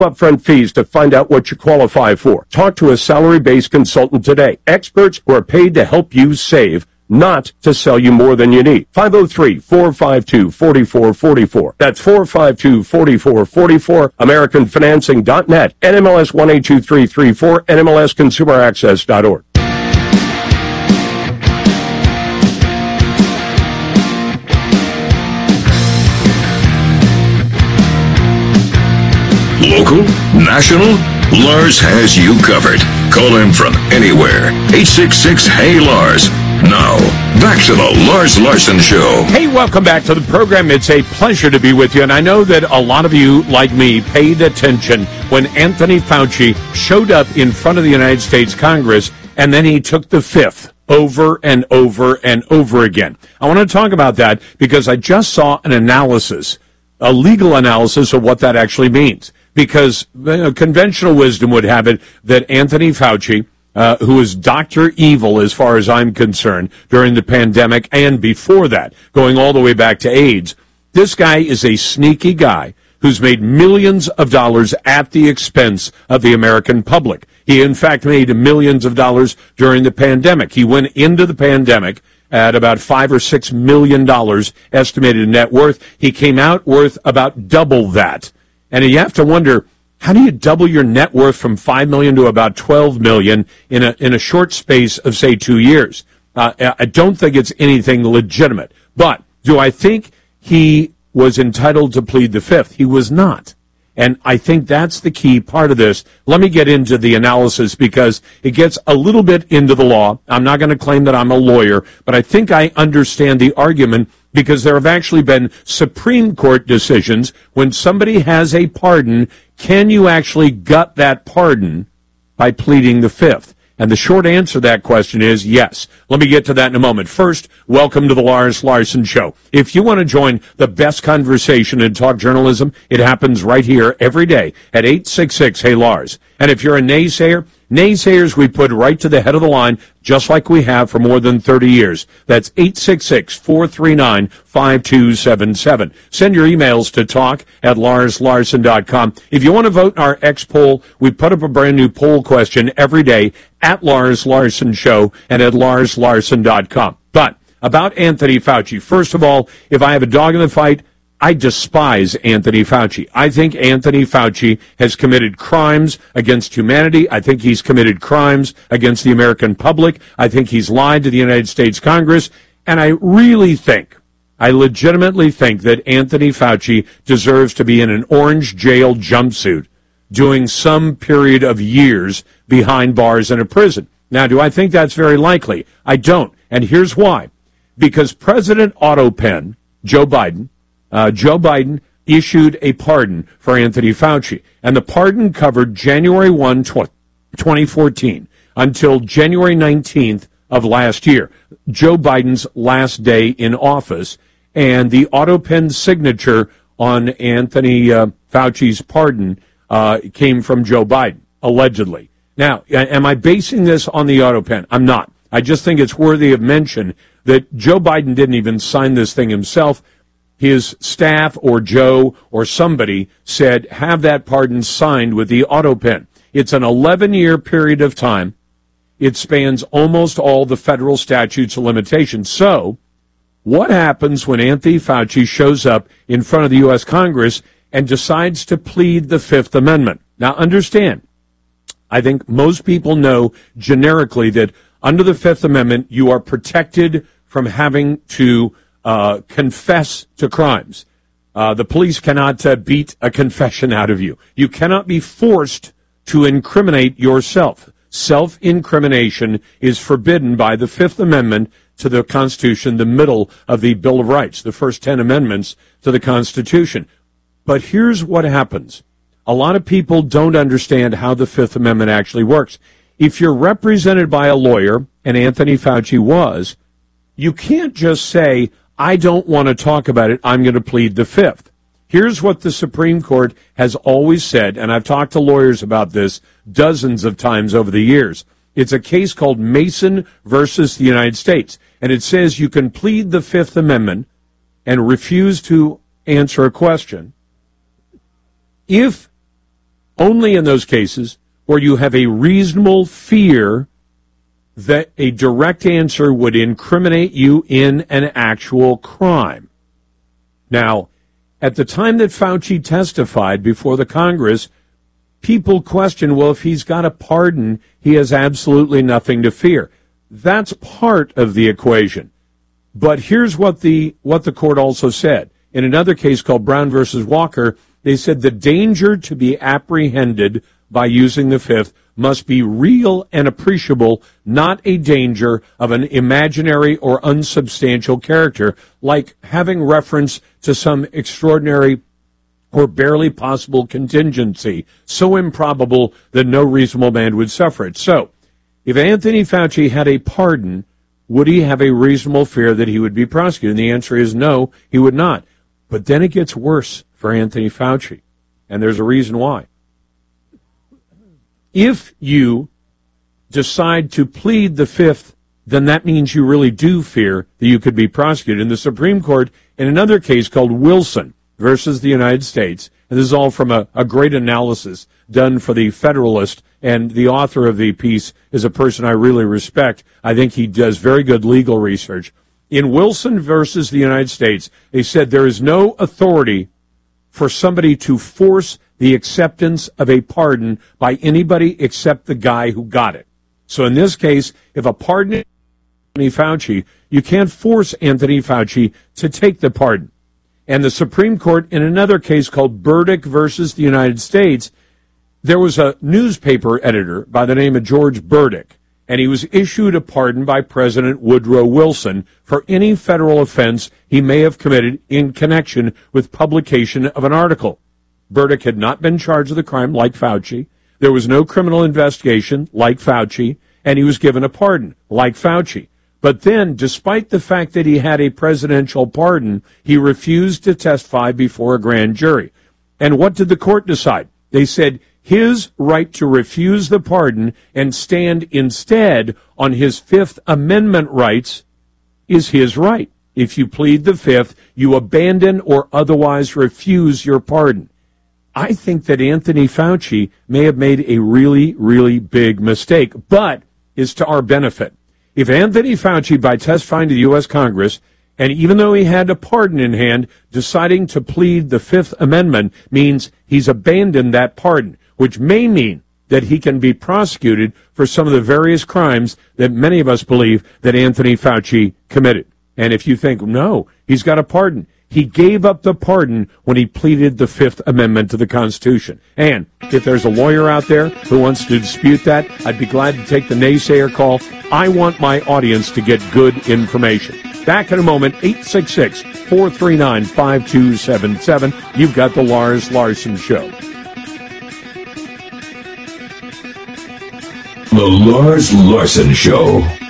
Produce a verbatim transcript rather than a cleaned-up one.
upfront fees to find out what you qualify for. Talk to a salary-based consultant today. Experts who are paid to help you save, not to sell you more than you need. five oh three, four five two, four four four four. That's four five two, four four four four. American Financing dot net. N M L S one eight two three three four. N M L S Consumer Access dot org. Local, national, Lars has you covered. Call him from anywhere. eight six six, H E Y, Lars. Now, back to the Lars Larson Show. Hey, welcome back to the program. It's a pleasure to be with you, and I know that a lot of you, like me, paid attention when Anthony Fauci showed up in front of the United States Congress, and then he took the fifth over and over and over again. I want to talk about that because I just saw an analysis, a legal analysis of what that actually means. Because uh, conventional wisdom would have it that Anthony Fauci, uh, who is Doctor Evil as far as I'm concerned, during the pandemic and before that, going all the way back to AIDS, this guy is a sneaky guy who's made millions of dollars at the expense of the American public. He, in fact, made millions of dollars during the pandemic. He went into the pandemic at about five or six million dollars estimated net worth. He came out worth about double that. And you have to wonder, how do you double your net worth from five million dollars to about twelve million dollars in a in a short space of, say, two years? Uh, I don't think it's anything legitimate. But do I think he was entitled to plead the fifth? He was not. And I think that's the key part of this. Let me get into the analysis because it gets a little bit into the law. I'm not going to claim that I'm a lawyer, but I think I understand the argument because there have actually been Supreme Court decisions when somebody has a pardon, can you actually gut that pardon by pleading the fifth? And the short answer to that question is yes. Let me get to that in a moment. First, welcome to the Lars Larson Show. If you want to join the best conversation in talk journalism, it happens right here every day at eight six six, Hey Lars. And if you're a naysayer, naysayers we put right to the head of the line, just like we have for more than thirty years. That's eight six six, four three nine, five two seven seven. Send your emails to talk at lars larson dot com. If you want to vote in our X poll, we put up a brand new poll question every day at Lars Larson Show and at lars larson dot com. But about Anthony Fauci, first of all, if I have a dog in the fight, I despise Anthony Fauci. I think Anthony Fauci has committed crimes against humanity. I think he's committed crimes against the American public. I think he's lied to the United States Congress. And I really think, I legitimately think that Anthony Fauci deserves to be in an orange jail jumpsuit doing some period of years behind bars in a prison. Now, do I think that's very likely? I don't. And here's why. Because President Autopen, Joe Biden, Uh, Joe Biden issued a pardon for Anthony Fauci, and the pardon covered January first, twenty fourteen, until January nineteenth of last year, Joe Biden's last day in office, and the AutoPen signature on Anthony uh, Fauci's pardon uh, came from Joe Biden, allegedly. Now, am I basing this on the AutoPen? I'm not. I just think it's worthy of mention that Joe Biden didn't even sign this thing himself. His staff or Joe or somebody said, have that pardon signed with the AutoPen. It's an eleven-year period of time. It spans almost all the federal statutes of limitations. So what happens when Anthony Fauci shows up in front of the U S Congress and decides to plead the Fifth Amendment? Now, understand, I think most people know generically that under the Fifth Amendment, you are protected from having to Uh, confess to crimes. Uh, the police cannot uh, beat a confession out of you. You cannot be forced to incriminate yourself. Self-incrimination is forbidden by the Fifth Amendment to the Constitution, the middle of the Bill of Rights, the first ten amendments to the Constitution. But here's what happens. A lot of people don't understand how the Fifth Amendment actually works. If you're represented by a lawyer, and Anthony Fauci was, you can't just say, I don't want to talk about it, I'm going to plead the Fifth. Here's what the Supreme Court has always said, and I've talked to lawyers about this dozens of times over the years. It's a case called Mason versus the United States, and it says you can plead the Fifth Amendment and refuse to answer a question if only in those cases where you have a reasonable fear that a direct answer would incriminate you in an actual crime. Now, at the time that Fauci testified before the Congress, people question, well, if he's got a pardon, he has absolutely nothing to fear. That's part of the equation. But here's what the what the court also said. In another case called Brown versus Walker, they said the danger to be apprehended by using the Fifth must be real and appreciable, not a danger of an imaginary or unsubstantial character, like having reference to some extraordinary or barely possible contingency, so improbable that no reasonable man would suffer it. So, if Anthony Fauci had a pardon, would he have a reasonable fear that he would be prosecuted? And the answer is no, he would not. But then it gets worse for Anthony Fauci, and there's a reason why. If you decide to plead the Fifth, then that means you really do fear that you could be prosecuted. And the Supreme Court, in another case called Wilson versus the United States, and this is all from a, a great analysis done for the Federalist, and the author of the piece is a person I really respect. I think he does very good legal research. In Wilson versus the United States, they said there is no authority for somebody to force the acceptance of a pardon by anybody except the guy who got it. So in this case, if a pardon is Anthony Fauci, you can't force Anthony Fauci to take the pardon. And the Supreme Court, in another case called Burdick versus the United States, there was a newspaper editor by the name of George Burdick, and he was issued a pardon by President Woodrow Wilson for any federal offense he may have committed in connection with publication of an article. Burdick had not been charged with a crime like Fauci. There was no criminal investigation like Fauci, and he was given a pardon like Fauci. But then, despite the fact that he had a presidential pardon, he refused to testify before a grand jury. And what did the court decide? They said his right to refuse the pardon and stand instead on his Fifth Amendment rights is his right. If you plead the Fifth, you abandon or otherwise refuse your pardon. I think that Anthony Fauci may have made a really, really big mistake, but is to our benefit. If Anthony Fauci, by testifying to the U S Congress, and even though he had a pardon in hand, deciding to plead the Fifth Amendment means he's abandoned that pardon, which may mean that he can be prosecuted for some of the various crimes that many of us believe that Anthony Fauci committed. And if you think, no, he's got a pardon, he gave up the pardon when he pleaded the Fifth Amendment to the Constitution. And if there's a lawyer out there who wants to dispute that, I'd be glad to take the naysayer call. I want my audience to get good information. Back in a moment, eight six six, four three nine, five two seven seven. You've got the Lars Larson Show. The Lars Larson Show.